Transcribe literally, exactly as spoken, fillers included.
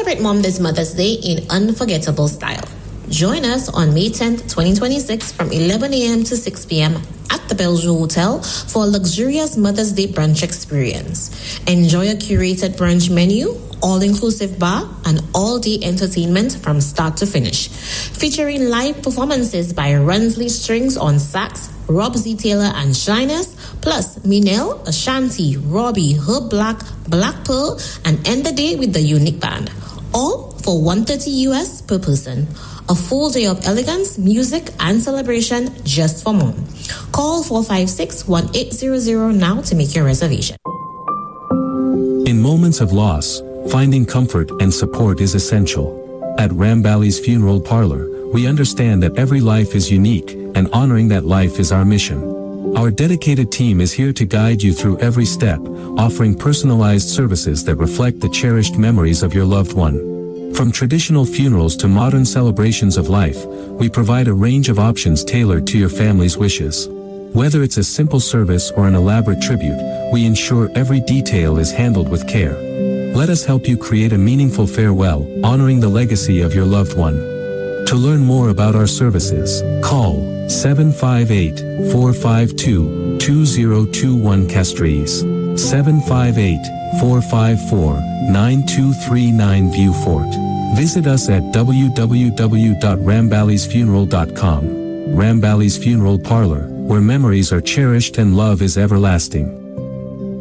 Celebrate Mom this Mother's Day in unforgettable style. Join us on May tenth, twenty twenty-six from eleven a.m. to six p.m. at the Bellevue Hotel for a luxurious Mother's Day brunch experience. Enjoy a curated brunch menu, all-inclusive bar, and all-day entertainment from start to finish. Featuring live performances by Runsley Strings on sax, Rob Z. Taylor and Shiners, plus Minel, Ashanti, Robbie, Herb Black, Black Pearl, and end the day with the Unique Band. All for one hundred thirty U S per person. A full day of elegance, music, and celebration just for Mom. Call four five six, one eight zero zero now to make your reservation. In moments of loss, finding comfort and support is essential. At Rambally's Funeral Parlor, we understand that every life is unique, and honoring that life is our mission. Our dedicated team is here to guide you through every step, offering personalized services that reflect the cherished memories of your loved one. From traditional funerals to modern celebrations of life, we provide a range of options tailored to your family's wishes. Whether it's a simple service or an elaborate tribute, we ensure every detail is handled with care. Let us help you create a meaningful farewell, honoring the legacy of your loved one. To learn more about our services, call seven five eight, four five two, two zero two one Castries, seven five eight, four five four, nine two three nine Viewfort. Visit us at w w w dot ramballys funeral dot com. Rambally's Funeral Parlor, where memories are cherished and love is everlasting.